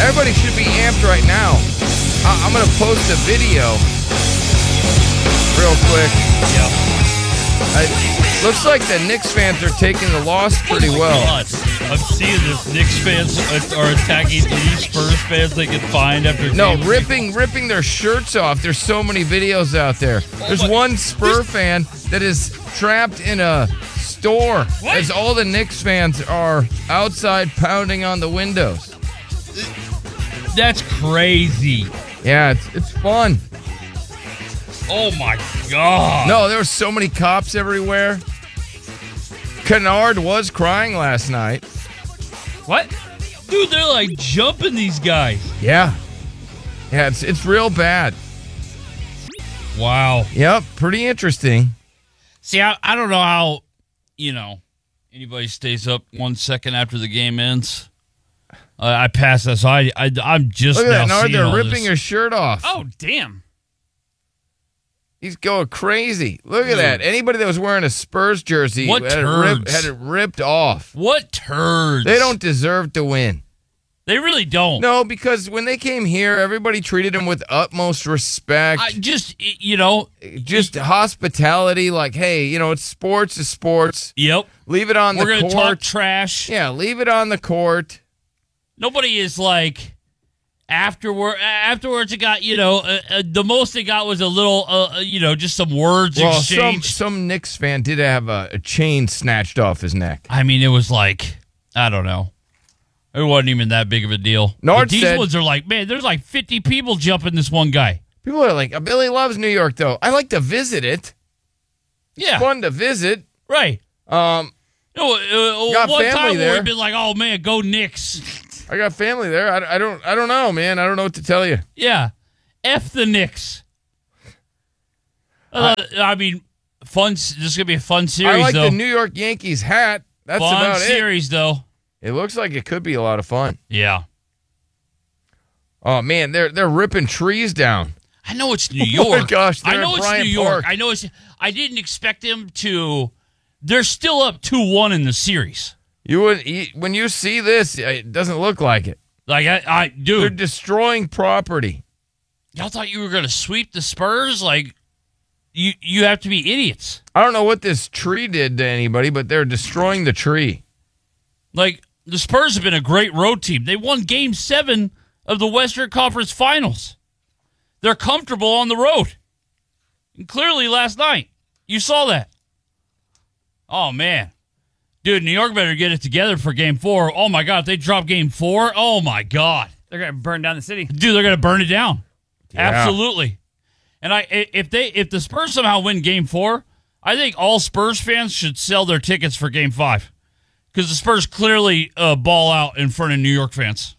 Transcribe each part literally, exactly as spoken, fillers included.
Everybody should be amped right now. I- I'm going to post a video real quick. Yeah. I, looks like the Knicks fans are taking the loss pretty oh well. God. I'm seeing this. Knicks fans are attacking any Spurs fans they can find after No, game ripping ripping their shirts off. There's so many videos out there. There's my- one Spur fan that is trapped in a store What? as all the Knicks fans are outside pounding on the windows. That's crazy. Yeah, it's it's fun. Oh my God. No, there were so many cops everywhere. Kennard was crying last night. What? Dude, they're like jumping these guys. Yeah. Yeah, it's it's real bad. Wow. Yep, pretty interesting. See, I, I don't know how, you know, anybody stays up one second after the game ends. Uh, I pass that, so I, I, I'm just Look at that, now Nard. seeing They're all ripping this. his shirt off. Oh, damn. He's going crazy. Look at that. Anybody that was wearing a Spurs jersey What had it, rip, turds. had it ripped off. What turds? They don't deserve to win. They really don't. No, because when they came here, everybody treated them with utmost respect. I just, you know. Just hospitality, like, hey, you know, it's sports is sports. Yep. Leave it on We're the gonna court. talk trash. Yeah, leave it on the court. Nobody is like afterward. Afterwards, it got you know uh, uh, the most they got was a little uh, uh, you know just some words Well, some, exchanged. some Knicks fan did have a, a chain snatched off his neck. I mean, it was like I don't know. It wasn't even that big of a deal. Nard But these said- ones are like, man, there's like fifty people jumping this one guy. People are like, Billy loves New York, though. I like to visit it. Yeah, Fun to visit. right. Um, You know, uh, Got one family time there. we've been like, oh man, go Knicks. I got family there. I, I don't. I don't know, man. I don't know what to tell you. Yeah, F the Knicks. Uh, I mean, fun. This is gonna be a fun series, I like though. the New York Yankees hat. That's fun about series, though. it. It looks like it could be a lot of fun. Yeah, Oh man, they're they're ripping trees down. I know it's New Oh my York. gosh, I they're know in it's Bryant New York. Park. I know it's. I didn't expect them to. They're still up two one in the series. You would you, when you see this, it doesn't look like it. Like I, I They're dude, destroying property. y'all thought you were gonna sweep the Spurs? Like, you you have to be idiots. I don't know what this tree did to anybody, but they're destroying the tree. Like the Spurs have been a great road team. They won Game Seven of the Western Conference Finals. They're comfortable on the road. And clearly, last night you saw that. Oh man, dude, New York better get it together for Game Four. Oh my God, if they drop Game Four, oh my God, They're going to burn down the city. dude, they're gonna burn it down. Yeah. Absolutely. And I, if they, if the Spurs somehow win Game Four, I think all Spurs fans should sell their tickets for Game Five because the Spurs clearly uh, ball out in front of New York fans.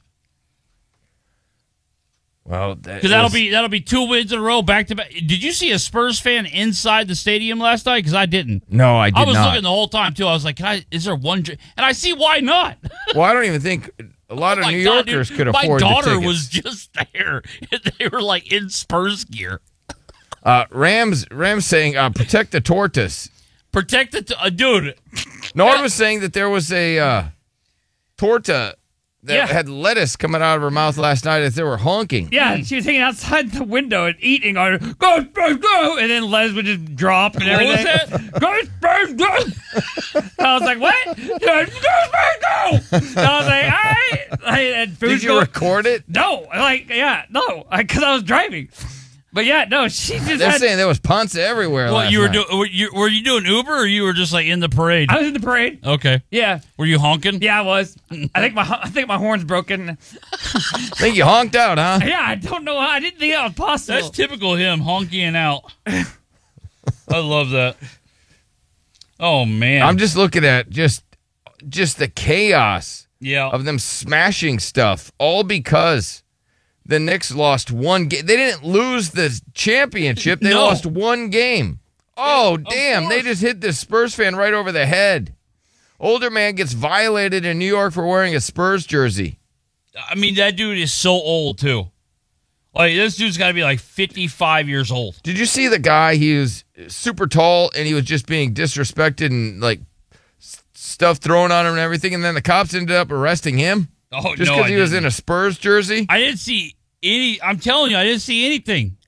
Well, Because that'll be that'll be two wins in a row back to back. Did you see a Spurs fan inside the stadium last night? Because I didn't. no, I did I was not. looking the whole time too. I was like, Can I, "Is there one?" dr-" And I see why not. Well, I don't even think a lot Oh of my New God, Yorkers dude. could My afford the daughter tickets. was just there. They were like in Spurs gear. Uh, Rams, Rams saying uh, protect the tortoise. Protect the t- uh, dude. Nord was saying that there was a uh, torta that Yeah. had lettuce coming out of her mouth last night as they were honking. Yeah, she was hanging outside the window and eating on her. Go, Spurs, go! And then Les would just drop and What was everything. Go, Spurs, go! And I was like, what? She goes, go, Spurs, go! And I was like, all right. I, and food's Did you going- record it? No, like, yeah, no, because I was driving. But yeah, no, she just They're had, saying there was Ponce everywhere. What last you were night. doing? Were you, were you doing Uber or you were just like in the parade? I was in the parade. Okay. Yeah, Were you honking? yeah, I was. I think my I think my horn's broken. think you honked out, huh? Yeah, I don't know how. I didn't think that was possible. That's typical of him honking out. I love that. Oh man. I'm just looking at just just the chaos yeah. of them smashing stuff, all because the Knicks lost one game. They didn't lose the championship. They No. lost one game. Oh, of damn. They course. just hit this Spurs fan right over the head. Older man gets violated in New York for wearing a Spurs jersey. I mean, that dude is so old too. Like this dude's got to be like fifty-five years old. Did you see the guy? He was super tall, and he was just being disrespected and, like, s- stuff thrown on him and everything, and then the cops ended up arresting him? Oh, Just no, because I he was didn't. in a Spurs jersey? I didn't see any. I'm telling you, I didn't see anything.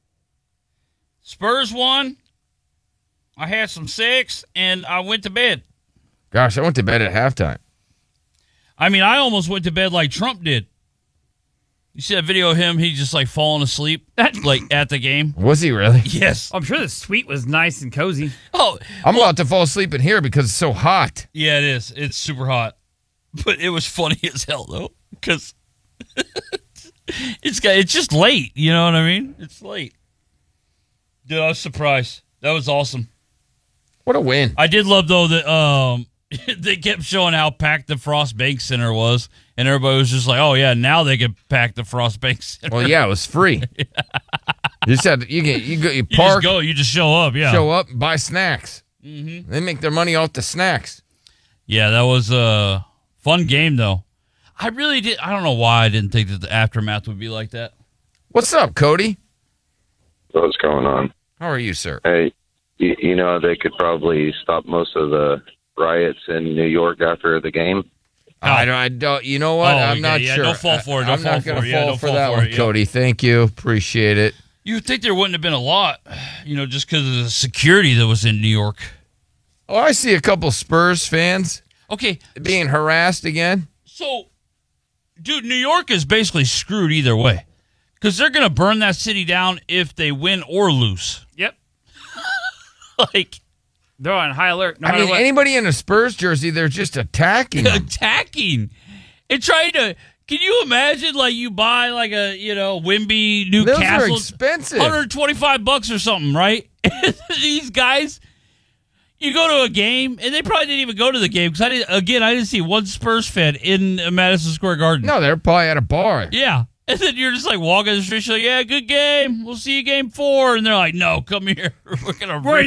Spurs won. I had some sex, and I went to bed. Gosh, I went to bed at halftime. I mean, I almost went to bed like Trump did. You see that video of him? He just like falling asleep, like at the game. Was he really? Yes. I'm sure the suite was nice and cozy. Oh, I'm about to fall asleep in here because it's so hot. yeah, it is. It's super hot, but it was funny as hell though, because it's got. It's just late. You know what I mean? It's late. Dude, I was surprised. That was awesome. What a win. I did love though that um they kept showing how packed the Frost Bank Center was, and everybody was just like, "Oh yeah, now they can pack the Frost Bank Center." Well, yeah, it was free. You said you get you go you You park, just go, you just show up, yeah. show up, buy snacks. Mm-hmm. They make their money off the snacks. Yeah, that was a fun game though. I really did. I don't know why I didn't think that the aftermath would be like that. What's up, Cody? What's going on? How are you, sir? Hey, you, you know, they could probably stop most of the riots in New York after the game. I don't. I don't. You know what? Oh, I'm okay, not yeah, sure. don't fall for it, I, don't I'm fall not for gonna it, yeah, fall don't for fall that for one, it, yeah. Cody. Thank you. Appreciate it. You would think there wouldn't have been a lot, you know, just because of the security that was in New York. Oh, I see a couple Spurs fans Okay, being harassed again. so, dude, New York is basically screwed either way because they're going to burn that city down if they win or lose. Yep. Like, They're on high alert. No I matter mean, what. anybody in a Spurs jersey, they're just attacking them. attacking and trying to. Can you imagine, like, you buy, like, a, you know, Wimby Those are Newcastle, expensive. one hundred twenty-five bucks or something, right? These guys, you go to a game, and they probably didn't even go to the game because I didn't. Again, I didn't see one Spurs fan in Madison Square Garden. No, they're probably at a bar. Yeah, and then you're just like walking the street, you're like, yeah, good game. We'll see you game four, and they're like, no, come here. We're gonna. We're